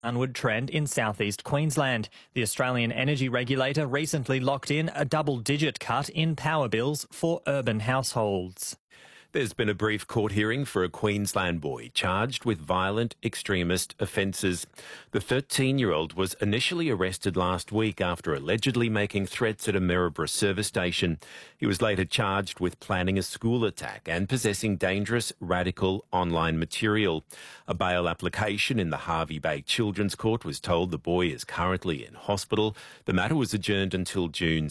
downward trend in southeast Queensland. The Australian energy regulator recently locked in a double-digit cut in power bills for urban households. There's been a brief court hearing for a Queensland boy charged with violent extremist offences. The 13-year-old was initially arrested last week after allegedly making threats at a Maryborough service station. He was later charged with planning a school attack and possessing dangerous, radical online material. A bail application in the Hervey Bay Children's Court was told the boy is currently in hospital. The matter was adjourned until June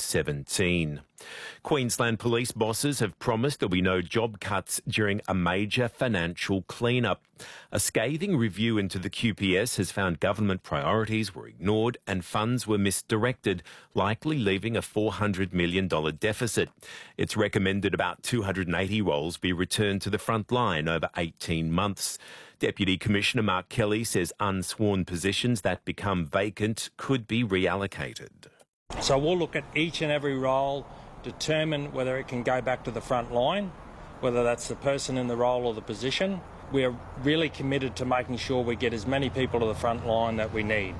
17. Queensland police bosses have promised there'll be no job cuts during a major financial clean-up. A scathing review into the QPS has found government priorities were ignored and funds were misdirected, likely leaving a $400 million deficit. It's recommended about 280 roles be returned to the front line over 18 months. Deputy Commissioner Mark Kelly says unsworn positions that become vacant could be reallocated. So we'll look at each and every role, determine whether it can go back to the front line, whether that's the person in the role or the position. We're really committed to making sure we get as many people to the front line that we need.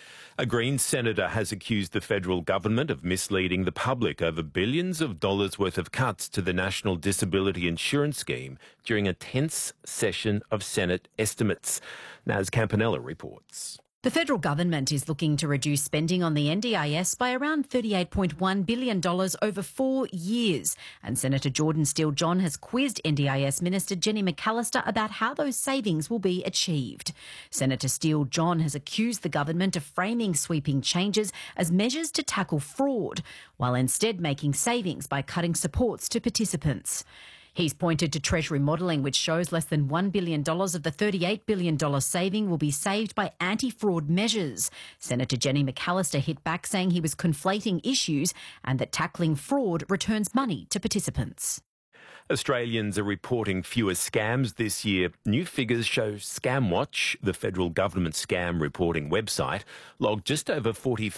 A Greens senator has accused the federal government of misleading the public over billions of dollars worth of cuts to the National Disability Insurance Scheme during a tense session of Senate estimates. Naz Campanella reports. The federal government is looking to reduce spending on the NDIS by around $38.1 billion over 4 years. And Senator Jordan Steele-John has quizzed NDIS Minister Jenny McAllister about how those savings will be achieved. Senator Steele-John has accused the government of framing sweeping changes as measures to tackle fraud, while instead making savings by cutting supports to participants. He's pointed to Treasury modelling, which shows less than $1 billion of the $38 billion saving will be saved by anti-fraud measures. Senator Jenny McAllister hit back, saying he was conflating issues and that tackling fraud returns money to participants. Australians are reporting fewer scams this year. New figures show ScamWatch, the federal government scam reporting website, logged just over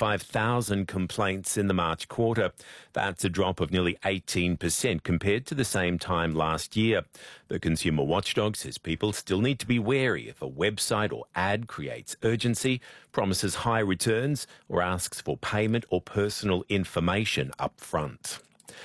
45,000 complaints in the March quarter. That's a drop of nearly 18% compared to the same time last year. The consumer watchdog says people still need to be wary if a website or ad creates urgency, promises high returns, or asks for payment or personal information up front.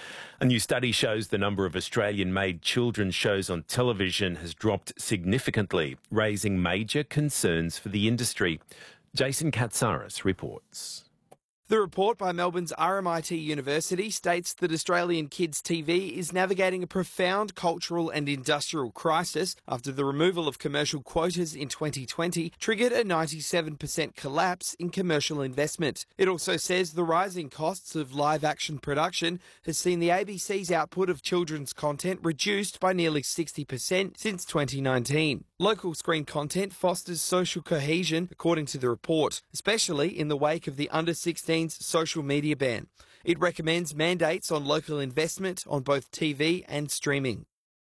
A new study shows the number of Australian-made children's shows on television has dropped significantly, raising major concerns for the industry. Jason Katsaris reports. The report by Melbourne's RMIT University states that Australian kids' TV is navigating a profound cultural and industrial crisis after the removal of commercial quotas in 2020 triggered a 97% collapse in commercial investment. It also says the rising costs of live-action production has seen the ABC's output of children's content reduced by nearly 60% since 2019. Local screen content fosters social cohesion, according to the report, especially in the wake of the under-16s social media ban. It recommends mandates on local investment on both TV and streaming.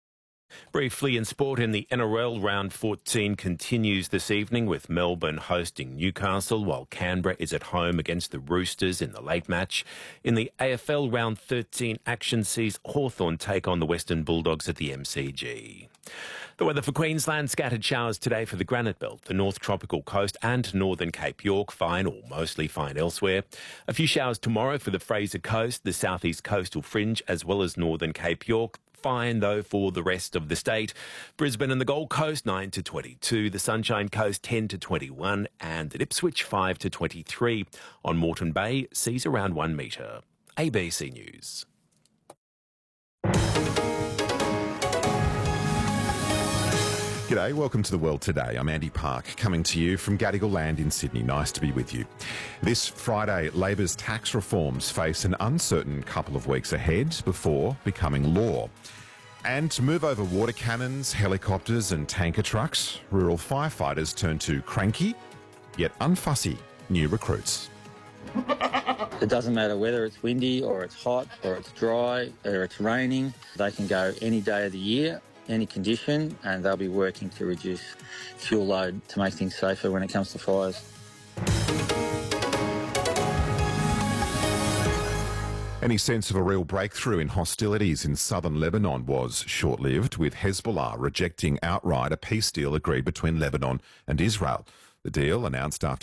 Briefly in sport, in the NRL, round 14 continues this evening with Melbourne hosting Newcastle, while Canberra is at home against the Roosters in the late match. In the AFL, round 13 action sees Hawthorn take on the Western Bulldogs at the MCG. The weather for Queensland: scattered showers today for the Granite Belt, the North Tropical Coast and northern Cape York, fine or mostly fine elsewhere. A few showers tomorrow for the Fraser Coast, the southeast coastal fringe, as well as northern Cape York. Fine, though, for the rest of the state. Brisbane and the Gold Coast, 9 to 22. The Sunshine Coast, 10 to 21. And at Ipswich, 5 to 23. On Moreton Bay, seas around 1 metre. ABC News. G'day, welcome to The World Today. I'm Andy Park, coming to you from Gadigal Land in Sydney. Nice to be with you. This Friday, Labor's tax reforms face an uncertain couple of weeks ahead before becoming law. And to move over water cannons, helicopters and tanker trucks, rural firefighters turn to cranky, yet unfussy, new recruits. It doesn't matter whether it's windy or it's hot or it's dry or it's raining. They can go any day of the year, any condition, and they'll be working to reduce fuel load to make things safer when it comes to fires. Any sense of a real breakthrough in hostilities in southern Lebanon was short-lived, with Hezbollah rejecting outright a peace deal agreed between Lebanon and Israel. The deal, announced after